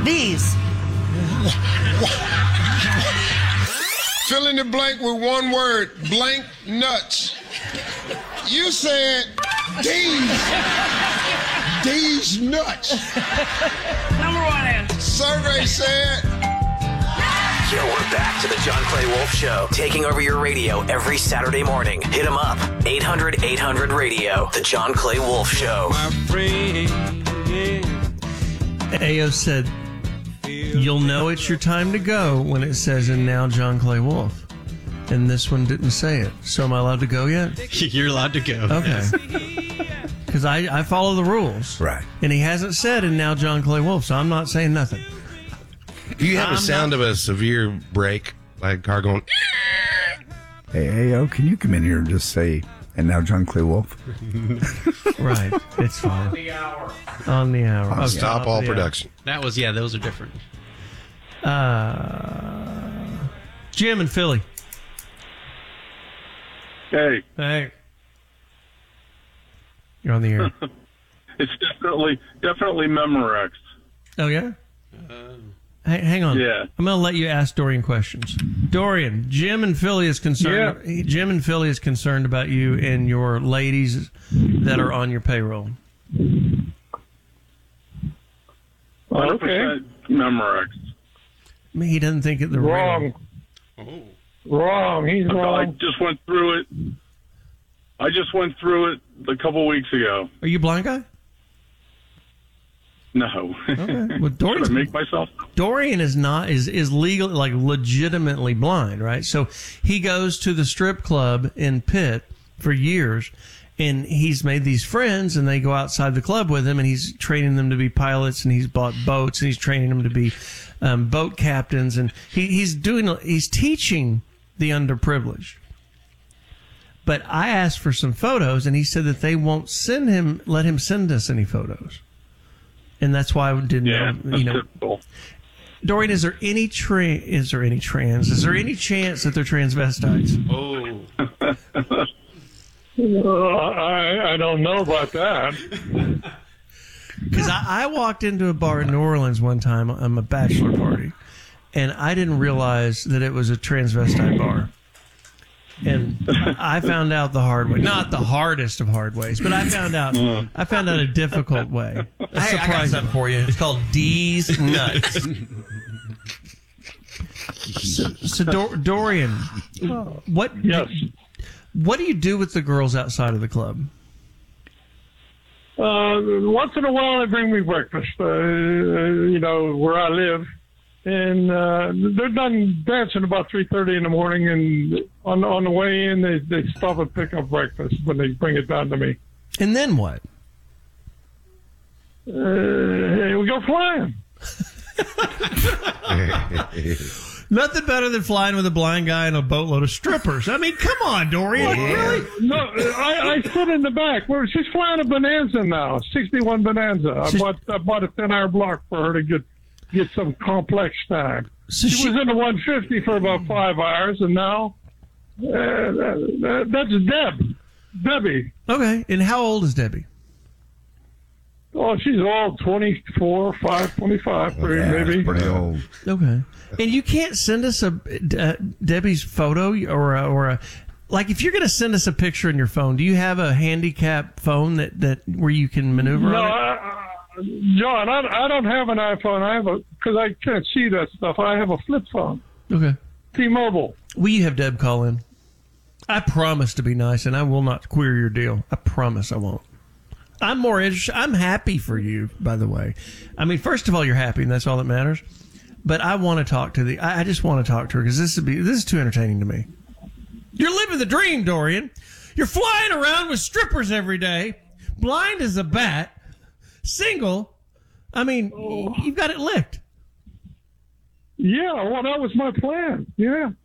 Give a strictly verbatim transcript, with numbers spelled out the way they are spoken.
These. Fill in the blank with one word, blank nuts. You said these. These nuts. Number one answer. Survey said. Yo, we're back to the John Clay Wolf Show, taking over your radio every Saturday morning. Hit 'em up, eight hundred eight hundred radio, the John Clay Wolf Show. My friend, A O said, you'll know it's your time to go when it says, and now John Clay Wolf. And this one didn't say it. So am I allowed to go yet? You're allowed to go. Okay. Because I, I follow the rules. Right. And he hasn't said, and now John Clay Wolf, so I'm not saying nothing. Do you have I'm a sound not- of a severe break, like a car going? Hey, A O, can you come in here and just say, and now John Clay Wolf? Right. It's fine. On the hour. On the hour. Okay, Stop off all the production. That was, yeah, those are different. hour. Uh, Jim in Philly. Hey, Hey. You're on the air. it's definitely definitely Memorex. Oh, yeah? Hey, hang on. Yeah. I'm going to let you ask Dorian questions. Dorian, Jim in Philly is concerned. he- Jim in Philly is concerned about you and your ladies that are on your payroll. Hundred percent Memorex. I mean, he doesn't think it the Wrong. real. Wrong. He's I wrong. just went through it. I just went through it a couple weeks ago. Are you a blind guy? No. Okay. Well, Should Dorian's, I make myself? Dorian is not is is legal like legitimately blind, right? So he goes to the strip club in Pitt for years, and he's made these friends, and they go outside the club with him, and he's training them to be pilots, and he's bought boats, and he's training them to be um, boat captains, and he, he's doing he's teaching the underprivileged. But I asked for some photos, and he said that they won't send him, let him send us any photos. And that's why I didn't Yeah, know, that's you know. typical. Dorian, is there any tra- is there any trans? Is there any chance that they're transvestites? Oh. Uh, I, I don't know about that. Because I, I walked into a bar in New Orleans one time on a bachelor party, and I didn't realize that it was a transvestite bar. And I found out the hard way. Not the hardest of hard ways, but I found out I found out a difficult way. A Hey, I got surprising something for you. It's called D's Nuts. So, so Dor- Dorian, what Yes. what do you do with the girls outside of the club? Uh, once in a while, they bring me breakfast, uh, you know, where I live. And uh, they're done dancing about three thirty in the morning, and on on the way in, they, they stop and pick up breakfast when they bring it down to me. And then what? Uh, we go flying. Nothing better than flying with a blind guy and a boatload of strippers. I mean, come on, Dorian. Really? No, I, I sit in the back. Well, she's flying a Bonanza now, sixty-one Bonanza. I So- bought I bought a ten-hour block for her to get get some complex time. So she, she- was in the one fifty for about five hours, and now uh, that, that's Deb, Debbie. Okay. And how old is Debbie? Oh, she's all twenty-four, five, twenty-five, Yeah, maybe. pretty old. Okay. And you can't send us a uh, Debbie's photo or a, or a like if you're going to send us a picture in your phone. Do you have a handicap phone that, that where you can maneuver No, on it? I, I, John, I, I don't have an iPhone. I have a because I can't see that stuff. I have a flip phone, Okay. T-Mobile. Will you have Deb call in? I promise to be nice, and I will not queer your deal. I promise I won't. I'm more interested. I'm happy for you, by the way. I mean, first of all, you're happy, and that's all that matters. But I want to talk to the. I I just want to talk to her because this would be. This is too entertaining to me. You're living the dream, Dorian. You're flying around with strippers every day, blind as a bat, single. I mean, Oh. you've got it licked. Yeah, well, that was my plan. Yeah.